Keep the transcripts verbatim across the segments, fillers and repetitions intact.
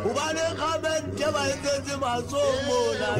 ba le kgamente ba etsetse matsomo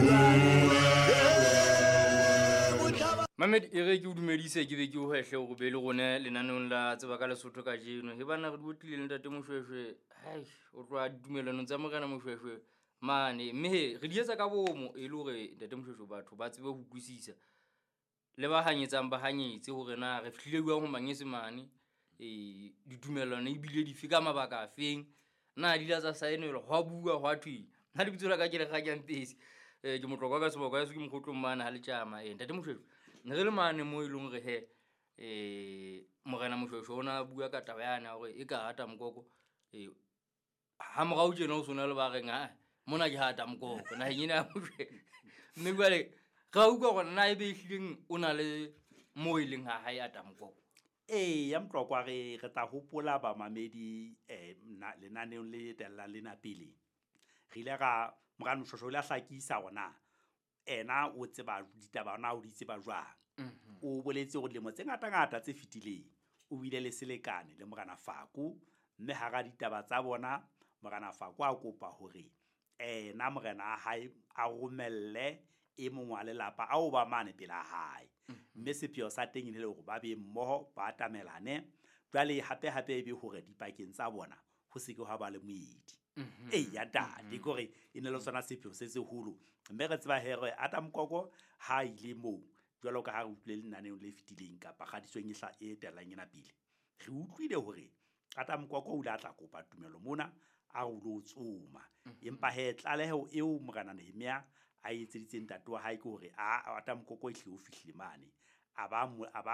la Mamed e re ke o dumedise ke be ke o hehle o be le gone lenanong la tseba ka Lesotho ka jeno he bana re botlile le ntate Moshweshwe hai o tloa dumelano tsa Morena Moshweshwe mane mme he re di etsa ka bomo e le hore ntate Moshweshwe batho ba tsebe ho utlwisisa le ba hanyetsang ba hanyetse hore na re fihlile buang ho mangese mane e ditumellano e bile dife ka mabaka a feng na di la tsa saenelwa hwa bua hwa thwi ha di bitsola ka ke le ga ke ampesi eh ke motlokwa ka seboko ya se ke mokgotlong mana ha le tjama eh ntate Moshweshwe ne re le mane mo e leng re he eh Morena Moshweshwe ona bua ka taba yana hore e ka hata mokoko eh ha morao tjena o sona le ba reng ha mona ke hata mokoko na hengena Moshweshwe mme bale ga utlwa gore na e be hlileng o na le mo ileng ha ha ya mokoko eh ya mtlokwa re re ta hopola ba mamedi eh lenaneng le tella lena pele re ile ga Morena Moshweshwe la hlakisa gona ena o tseba ditaba na o di tseba jwang o boletse go dilemo tse ngata ngata tse fitileng o bile le selekane le Morena Faku mme ha ga ditaba tsa bona Morena Faku a kopa hore eh na morena a hae a romelle e mongwa le lapa a o ba mane pela hae mme sepheo sa teng ile go ba be mmoho ba tamelane jwale hape hape e be hore dipakeng tsa bona ho se ke ha ba le moedi eh ya dadi gore ine le sona sepheo se se holo mme re tseba here ata mokoko ha ile mo jwalo ka ha re utlwile lenaneng le fitileng kapa ga disweng ihla e telang ena pele re utlwile hore ata mokoko o la tla kopa tumelo mona a o lo tsoma empa he tlaleho eo Morena Nehemia a etseditseng ntate wa hae ke hore a ata mokoko e hle o fihlile mane a ba